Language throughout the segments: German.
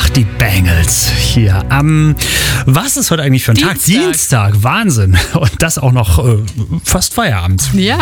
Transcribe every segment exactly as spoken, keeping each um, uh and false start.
die Bangles hier am, was ist heute eigentlich für ein Tag? Dienstag, Wahnsinn. Und das auch noch äh, fast Feierabend. Ja.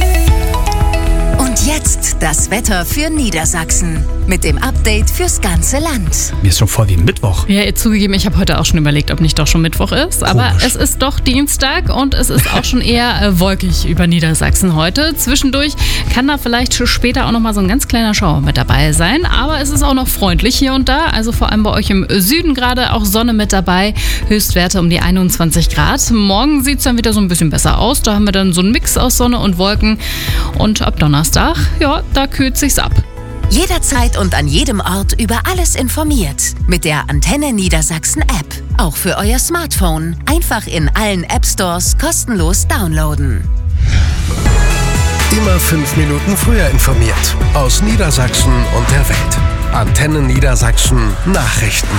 Und jetzt das Wetter für Niedersachsen mit dem Update fürs ganze Land. Mir ist schon voll wie Mittwoch. Ja, ihr zugegeben, ich habe heute auch schon überlegt, ob nicht doch schon Mittwoch ist. Aber Komisch. Es ist doch Dienstag und es ist auch schon eher äh, wolkig über Niedersachsen heute. Zwischendurch kann da vielleicht später auch noch mal so ein ganz kleiner Schauer mit dabei sein. Aber es ist auch noch freundlich hier und da. Also vor allem bei euch im Süden gerade auch Sonne mit dabei. Höchstwerte um die einundzwanzig Grad. Morgen sieht es dann wieder so ein bisschen besser aus. Da haben wir dann so einen Mix aus Sonne und Wolken. Und ab Donnerstag, ja, da kühlt sich's ab. Jederzeit und an jedem Ort über alles informiert. Mit der Antenne Niedersachsen App. Auch für euer Smartphone. Einfach in allen App Stores kostenlos downloaden. Immer fünf Minuten früher informiert. Aus Niedersachsen und der Welt. Antenne Niedersachsen Nachrichten.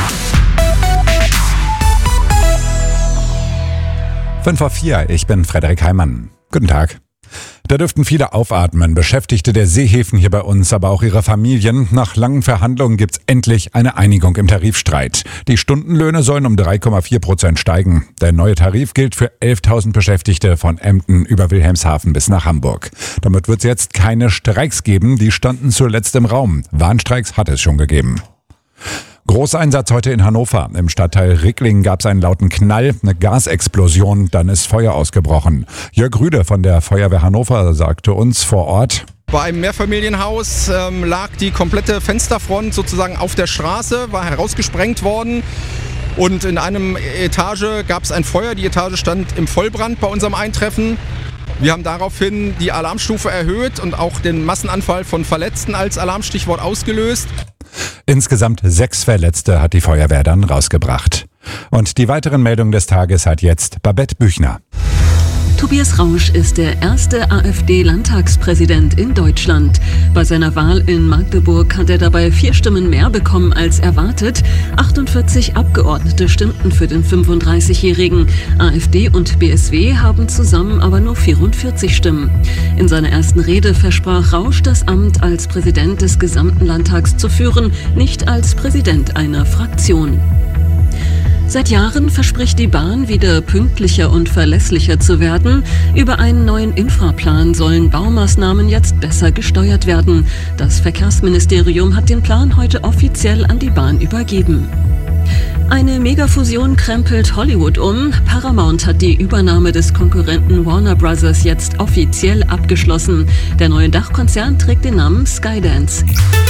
fünf vor vier, ich bin Frederik Heimann. Guten Tag. Da dürften viele aufatmen, Beschäftigte der Seehäfen hier bei uns, aber auch ihre Familien. Nach langen Verhandlungen gibt's endlich eine Einigung im Tarifstreit. Die Stundenlöhne sollen um drei Komma vier Prozent steigen. Der neue Tarif gilt für elftausend Beschäftigte von Emden über Wilhelmshaven bis nach Hamburg. Damit wird es jetzt keine Streiks geben, die standen zuletzt im Raum. Warnstreiks hat es schon gegeben. Großeinsatz heute in Hannover. Im Stadtteil Rickling gab es einen lauten Knall, eine Gasexplosion, dann ist Feuer ausgebrochen. Jörg Rüde von der Feuerwehr Hannover sagte uns vor Ort: Bei einem Mehrfamilienhaus ähm, lag die komplette Fensterfront sozusagen auf der Straße, war herausgesprengt worden. Und in einem Etage gab es ein Feuer. Die Etage stand im Vollbrand bei unserem Eintreffen. Wir haben daraufhin die Alarmstufe erhöht und auch den Massenanfall von Verletzten als Alarmstichwort ausgelöst. Insgesamt sechs Verletzte hat die Feuerwehr dann rausgebracht. Und die weiteren Meldungen des Tages hat jetzt Babette Büchner. Tobias Rausch ist der erste AfD-Landtagspräsident in Deutschland. Bei seiner Wahl in Magdeburg hat er dabei vier Stimmen mehr bekommen als erwartet. achtundvierzig Abgeordnete stimmten für den fünfunddreißigjährigen. AfD und B S W haben zusammen aber nur vierundvierzig Stimmen. In seiner ersten Rede versprach Rausch, das Amt als Präsident des gesamten Landtags zu führen, nicht als Präsident einer Fraktion. Seit Jahren verspricht die Bahn, wieder pünktlicher und verlässlicher zu werden. Über einen neuen Infraplan sollen Baumaßnahmen jetzt besser gesteuert werden. Das Verkehrsministerium hat den Plan heute offiziell an die Bahn übergeben. Eine Megafusion krempelt Hollywood um. Paramount hat die Übernahme des Konkurrenten Warner Brothers jetzt offiziell abgeschlossen. Der neue Dachkonzern trägt den Namen Skydance.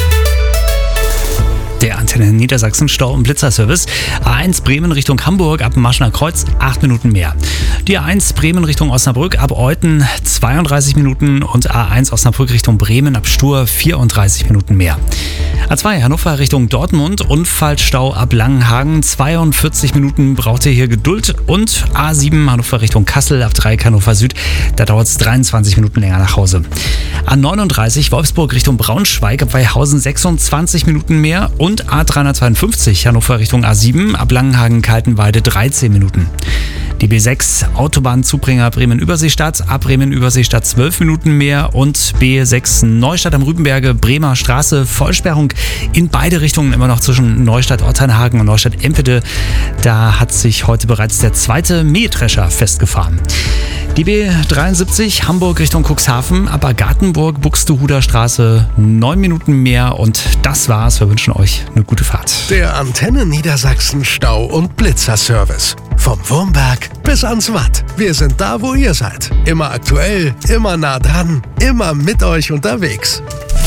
Der Antenne Niedersachsen Stau- und Blitzerservice. A eins Bremen Richtung Hamburg ab Maschener Kreuz acht Minuten mehr. Die A eins Bremen Richtung Osnabrück ab Euthen zweiunddreißig Minuten und A eins Osnabrück Richtung Bremen ab Stur vierunddreißig Minuten mehr. A zwei Hannover Richtung Dortmund, Unfallstau ab Langenhagen, zweiundvierzig Minuten braucht ihr hier Geduld. Und A sieben Hannover Richtung Kassel ab Dreieck Hannover Süd, da dauert es dreiundzwanzig Minuten länger nach Hause. A neununddreißig Wolfsburg Richtung Braunschweig ab Weihausen sechsundzwanzig Minuten mehr. Und Und A dreihundertzweiundfünfzig Hannover Richtung A sieben ab Langenhagen-Kaltenweide dreizehn Minuten. Die B sechs Autobahnzubringer Bremen-Überseestadt ab Bremen-Überseestadt zwölf Minuten mehr und B sechs Neustadt am Rübenberge Bremer Straße Vollsperrung in beide Richtungen immer noch zwischen Neustadt-Otternhagen und Neustadt-Empede. Da hat sich heute bereits der zweite Mähdrescher festgefahren. Die B dreiundsiebzig Hamburg Richtung Cuxhaven ab Agathenburg Buxtehuder Straße neun Minuten mehr und das war's. Wir wünschen euch eine gute Fahrt. Der Antenne Niedersachsen Stau- und Blitzerservice. Vom Wurmberg bis ans Watt. Wir sind da, wo ihr seid. Immer aktuell, immer nah dran, immer mit euch unterwegs.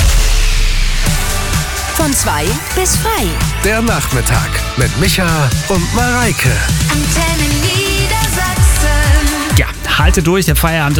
Von zwei bis frei. Der Nachmittag mit Micha und Mareike. Antenne Niedersachsen. Ja, halte durch, der Feierabend